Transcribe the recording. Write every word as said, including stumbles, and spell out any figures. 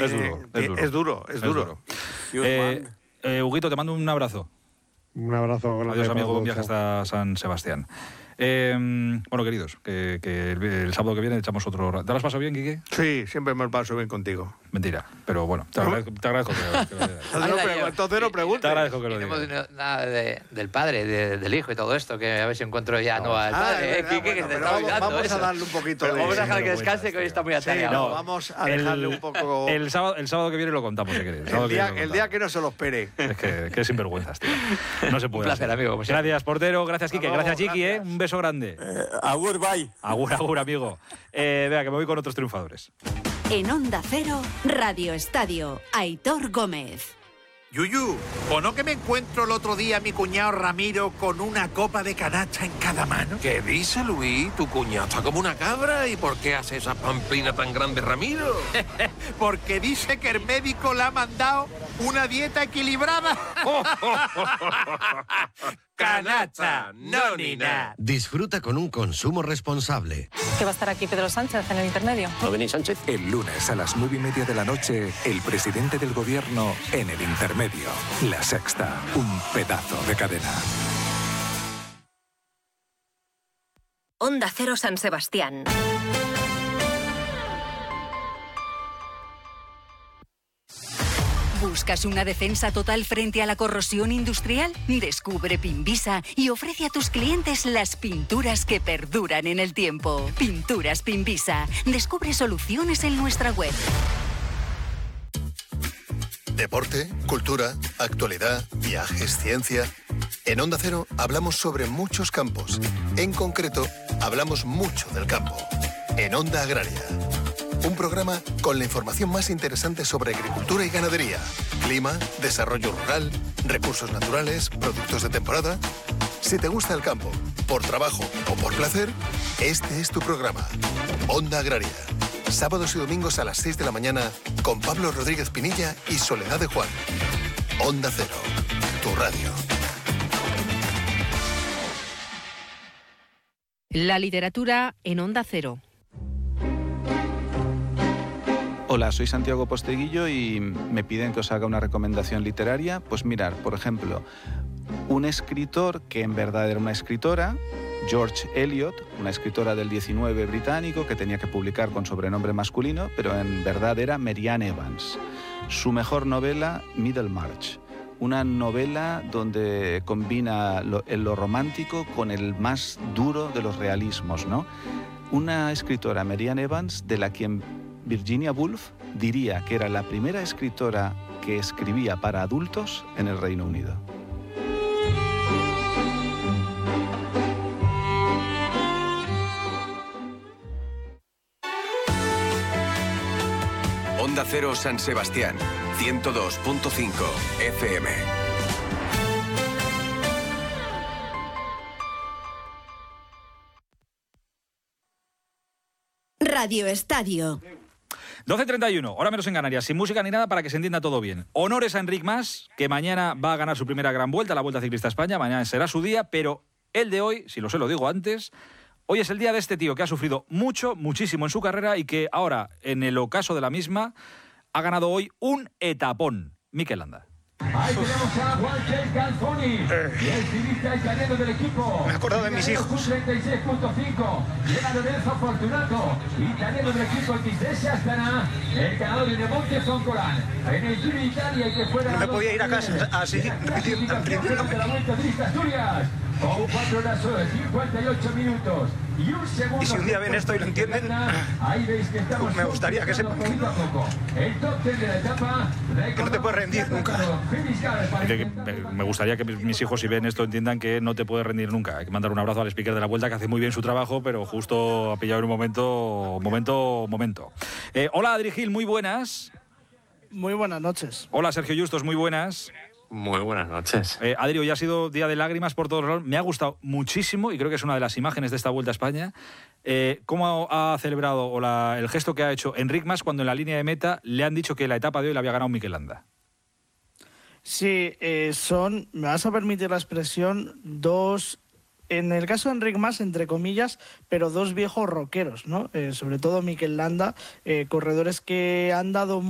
es duro, es duro. Es duro, es duro. Es duro. Eh, eh, Huguito, te mando un abrazo. Un abrazo grande. Adiós, amigo, buen viaje hasta San Sebastián. Eh, bueno, queridos, que, que el, el sábado que viene echamos otro... ¿Te lo has pasado bien, Quique? Sí, siempre me lo paso bien contigo. Mentira, pero bueno, te agradezco, te agradezco que, que lo digas. Entonces no preguntes. Te agradezco que lo No hemos digas. dicho nada de, del padre, de, del hijo y todo esto, que a ver si encuentro ya no, al Ah, padre, es eh, verdad, Quique, bueno, que se te pero está vamos, olvidando vamos eso. a darle un poquito Pero de... vamos a dejar que vergüenzas, descanse, que hoy está muy Sí, atareado. no, No, vamos a dejarle el, un poco... El sábado, el sábado que viene lo contamos, si queréis. El, sábado El que día, viene lo el día contamos. que no se lo espere. Es que, que sinvergüenzas, tío. No se puede Un placer, hacer. amigo, como siempre. Gracias, portero. Gracias, Quique. Hasta luego, Gracias, Chiqui. ¿eh? gracias. Un beso grande. Eh, agur, bye. Agur, agur, amigo. Eh, vea, que me voy con otros triunfadores. En Onda Cero, Radio Estadio, Aitor Gómez. Yuyu, ¿o no que me encuentro el otro día a mi cuñado Ramiro con una copa de canacha en cada mano? ¿Qué dice, Luis? Tu cuñado está como una cabra. ¿Y por qué hace esa pamplina tan grande, Ramiro? Porque dice que el médico le ha mandado una dieta equilibrada. Canacha, no ni nada. Disfruta con un consumo responsable. ¿Que va a estar aquí Pedro Sánchez en el intermedio? ¿No venís, Sánchez? El lunes a las nueve y media de la noche, el presidente del gobierno en el intermedio. La Sexta, un pedazo de cadena. Onda Cero San Sebastián. ¿Buscas una defensa total frente a la corrosión industrial? Descubre Pinvisa y ofrece a tus clientes las pinturas que perduran en el tiempo. Pinturas Pinvisa. Descubre soluciones en nuestra web. Deporte, cultura, actualidad, viajes, ciencia. En Onda Cero hablamos sobre muchos campos. En concreto, hablamos mucho del campo. En Onda Agraria. Un programa con la información más interesante sobre agricultura y ganadería, clima, desarrollo rural, recursos naturales, productos de temporada. Si te gusta el campo, por trabajo o por placer, este es tu programa. Onda Agraria. Sábados y domingos a las seis de la mañana con Pablo Rodríguez Pinilla y Soledad de Juan. Onda Cero, tu radio. La literatura en Onda Cero. Hola, soy Santiago Posteguillo y me piden que os haga una recomendación literaria. Pues mirar, por ejemplo, un escritor que en verdad era una escritora, George Eliot, una escritora del diecinueve británico que tenía que publicar con sobrenombre masculino, pero en verdad era Mary Ann Evans. Su mejor novela, Middlemarch, una novela donde combina lo, lo romántico con el más duro de los realismos, ¿no? Una escritora, Mary Ann Evans, de la quien Virginia Woolf diría que era la primera escritora que escribía para adultos en el Reino Unido. Onda Cero San Sebastián, ciento dos punto cinco F M. Radio Estadio. doce treinta y uno, hora menos en Canarias, sin música ni nada para que se entienda todo bien. Honores a Enric Mas, que mañana va a ganar su primera gran vuelta, la Vuelta Ciclista a España, mañana será su día, pero el de hoy, si lo sé lo digo antes, hoy es el día de este tío que ha sufrido mucho, muchísimo en su carrera y que ahora, en el ocaso de la misma, ha ganado hoy un etapón. Mikel Landa. Ahí tenemos a Walter Calzoni, y el ciclista italiano del equipo. Me acuerdo de mis hijos. treinta y seis punto cinco. Llega Lorenzo Fortunato, italiano del equipo X D S Astana, el ganador de Monte Zoncolan. En el Giro de Italia y que fuera. No me podía ir a casa así, rindiéndome. La Vuelta Ciclista Asturias. Con cuatro horas cincuenta y ocho minutos. Y un segundo. Y si un día ven esto y lo entienden, ahí veis que estamos me gustaría que sepan poquito a poco. El top ten de la etapa. Que no te puedes rendir nunca. Que, que, me gustaría que mis hijos, si ven esto, entiendan que no te puedes rendir nunca. Hay que mandar un abrazo al speaker de la Vuelta, que hace muy bien su trabajo, pero justo ha pillado en un momento, momento, momento. Eh, hola, Adri Gil, muy buenas. Muy buenas noches. Hola, Sergio Justos, muy buenas. Muy buenas noches. Eh, Adri, hoy ha sido día de lágrimas por todos lados. Me ha gustado muchísimo y creo que es una de las imágenes de esta Vuelta a España. Eh, ¿Cómo ha celebrado o la, el gesto que ha hecho Enric Mas cuando en la línea de meta le han dicho que la etapa de hoy la había ganado Mikel Landa? Sí, eh, son, me vas a permitir la expresión, dos, en el caso de Enric Mas, entre comillas, pero dos viejos rockeros, ¿no? Eh, sobre todo Mikel Landa, eh, corredores que han dado